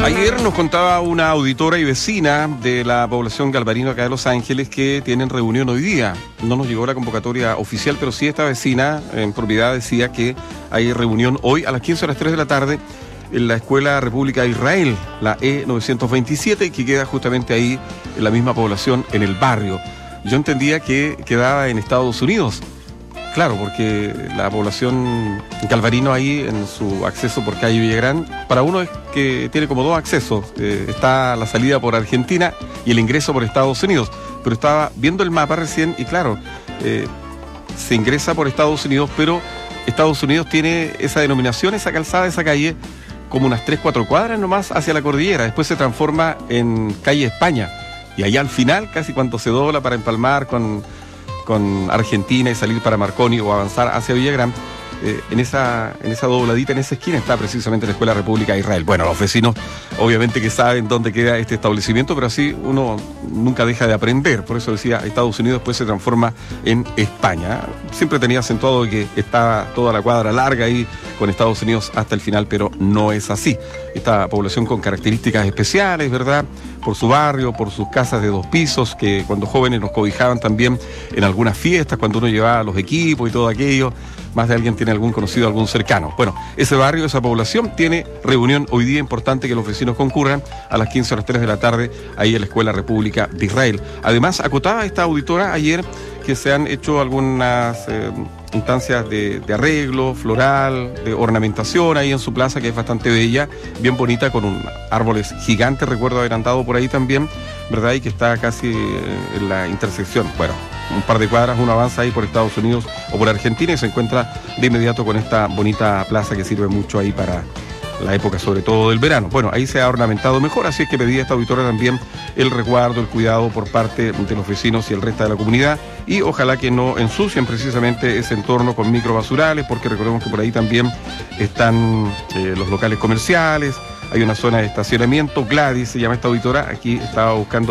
Ayer nos contaba una auditora y vecina de la población Galvarino acá de Los Ángeles que tienen reunión hoy día. No nos llegó la convocatoria oficial, pero sí esta vecina en propiedad decía que hay reunión hoy a las 15 horas 3 de la tarde en la Escuela República de Israel, la E927, que queda justamente ahí en la misma población, en el barrio. Yo entendía que quedaba en Estados Unidos. Claro, porque la población Galvarino ahí en su acceso por calle Villagrán, para uno es que tiene como dos accesos. Está la salida por Argentina y el ingreso por Estados Unidos. Pero estaba viendo el mapa recién y claro, se ingresa por Estados Unidos, pero Estados Unidos tiene esa denominación, esa calzada, esa calle, como unas 3-4 cuadras nomás hacia la cordillera. Después se transforma en calle España. Y allá al final, casi cuando se dobla para empalmar con Argentina y salir para Marconi o avanzar hacia Villagrán, en esa dobladita, en esa esquina está precisamente la Escuela República de Israel. Bueno, los vecinos obviamente que saben dónde queda este establecimiento, pero así uno nunca deja de aprender. Por eso decía, Estados Unidos después se transforma en España. Siempre tenía acentuado que está toda la cuadra larga ahí con Estados Unidos hasta el final, pero no es así. Esta población con características especiales, ¿verdad?, por su barrio, por sus casas de 2 pisos, que cuando jóvenes nos cobijaban también en algunas fiestas, cuando uno llevaba los equipos y todo aquello. Más de alguien tiene algún conocido, algún cercano. Bueno, ese barrio, esa población tiene reunión hoy día, importante que los vecinos concurran a las 15 horas 3 de la tarde ahí en la Escuela República de Israel. Además, acotaba esta auditora ayer que se han hecho algunas instancias de arreglo floral, de ornamentación ahí en su plaza, que es bastante bella, bien bonita, con árboles gigantes, recuerdo haber andado por ahí también, ¿verdad? Y que está casi en la intersección. Bueno, un par de cuadras, uno avanza ahí por Estados Unidos o por Argentina y se encuentra de inmediato con esta bonita plaza que sirve mucho ahí para la época, sobre todo del verano. Bueno, ahí se ha ornamentado mejor, así es que pedía a esta auditora también el resguardo, el cuidado por parte de los vecinos y el resto de la comunidad, y ojalá que no ensucien precisamente ese entorno con microbasurales, porque recordemos que por ahí también están los locales comerciales, hay una zona de estacionamiento. Gladys se llama esta auditora, aquí estaba buscando